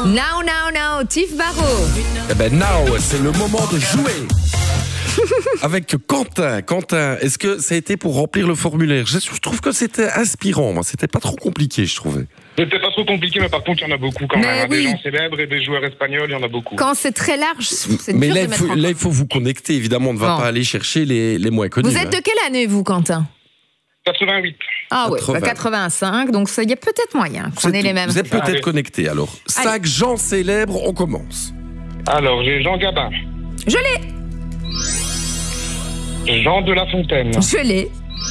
Now, Tiff Barrault. Eh ben now, c'est le moment de jouer. Avec Quentin. Quentin, est-ce que ça a été pour remplir le formulaire? Je trouve que c'était inspirant, moi. C'était pas trop compliqué, je trouvais. C'était pas trop compliqué, mais par contre, il y en a beaucoup quand même. Oui. Des gens célèbres et des joueurs espagnols, il y en a beaucoup. Quand c'est très large, c'est Mais dur là, de mettre en il faut vous connecter, évidemment. On ne va pas aller chercher les moins connus. Vous êtes de quelle année, vous, Quentin? 88. Ah oui, 85, donc il y a peut-être moyen qu'on ait les mêmes. Vous êtes peut-être connectés, alors. 5 gens célèbres, on commence. Alors, j'ai Jean Gabin. Je l'ai. Jean de La Fontaine. Je l'ai.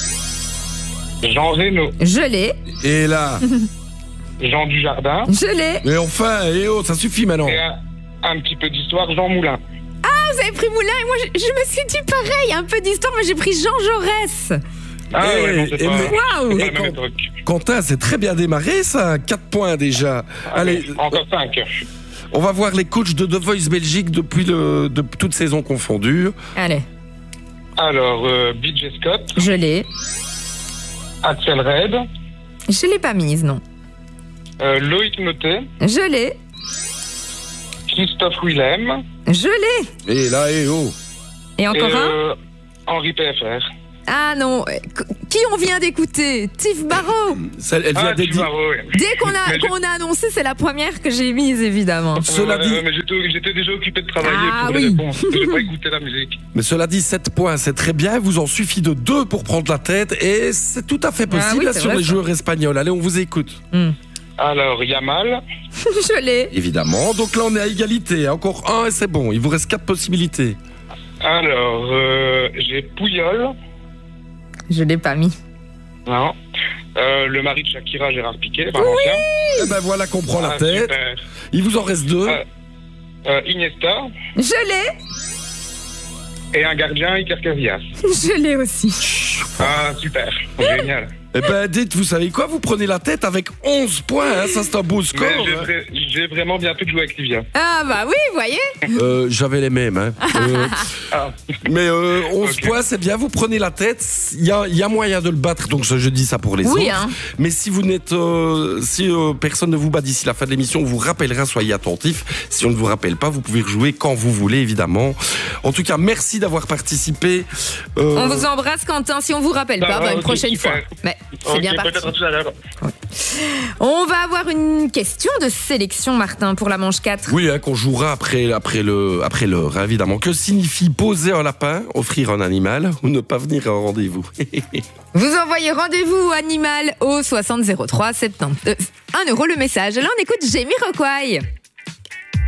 Jean Reno. Je l'ai. Et là Jean Dujardin. Je l'ai. Mais enfin, ça suffit maintenant. Et un petit peu d'histoire, Jean Moulin. Ah, vous avez pris Moulin et moi je me suis dit pareil, un peu d'histoire, mais j'ai pris Jean Jaurès. Ah ouais, non, c'est pas... Waouh. c'est pas le même truc. Quentin, c'est très bien démarré, ça. 4 points déjà. Allez, encore 5. on va voir les coachs de The Voice Belgique depuis de toute saison confondue. Allez. Alors, BJ Scott. Je l'ai. Axel Red. Je l'ai pas mise, non. Loïc Notet. Je l'ai. Christophe Willem. Je l'ai. Et là, Et encore un Henri PFR. Ah non, qui on vient d'écouter? Tiff Barrault. Elle vient d'être dit. Dès qu'on a annoncé, c'est la première que j'ai mise, évidemment. Cela dit... mais j'étais déjà occupé de travailler pour les réponses. J'ai pas écouté la musique. Mais cela dit, 7 points, c'est très bien. Il vous en suffit de 2 pour prendre la tête. Et c'est tout à fait possible sur les joueurs espagnols. Allez, on vous écoute. Alors, Yamal. Je l'ai. Évidemment. Donc là, on est à égalité. Encore 1 et c'est bon. Il vous reste 4 possibilités. Alors, j'ai Pouyol. Je l'ai pas mis. Non. Le mari de Shakira, Gérard Piquet. Oui. Et ben voilà qu'on prend la tête. Super. Il vous en reste 2. Iniesta. Je l'ai. Et un gardien, Iker Casillas. Je l'ai aussi. Ah, super. Génial. Eh ben, dites, vous savez quoi? Vous prenez la tête avec 11 points. Hein, ça, c'est un beau score. Mais j'ai vraiment bien fait de jouer avec Livia. Ah bah oui, vous voyez. J'avais les mêmes. Hein. Mais 11 points, c'est bien. Vous prenez la tête. Il y a moyen de le battre. Donc, je dis ça pour les autres. Hein. Mais si vous n'êtes, si personne ne vous bat d'ici la fin de l'émission, on vous rappellera. Soyez attentifs. Si on ne vous rappelle pas, vous pouvez rejouer quand vous voulez, évidemment. En tout cas, merci d'avoir participé. On vous embrasse, Quentin. Si on vous rappelle pas, une prochaine fois. Mais c'est bien parti. Peut-être à tout à l'heure. On va avoir une question de sélection, Martin, pour la manche 4. Oui, hein, qu'on jouera après l'heure, hein, évidemment. Que signifie poser un lapin, offrir un animal ou ne pas venir à un rendez-vous? Vous envoyez rendez-vous animal au 60 03 70 1 € le message. Là, on écoute Jamiroquai.